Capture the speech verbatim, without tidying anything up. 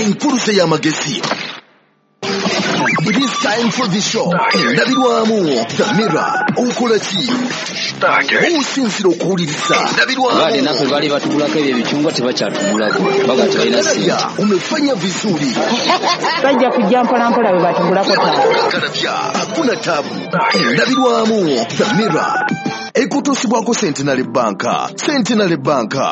Enfurusa y'amagezi. It is time for the show. Ndabirwamu The Mirror. Okolaki. Osinzira okuwuliriza. Ndabirwamu. Nafe bali batugulako ebyo ebichungwa tebakyatugulako. Baga tebalina sente. Umefanya vizuri. Bajja kujja mpola mpola bwe batugulako tabu. Karabya. Hakuna tabu. Ndabirwamu The Mirror. Ekutusibwako Centenary Bank. Centenary Bank.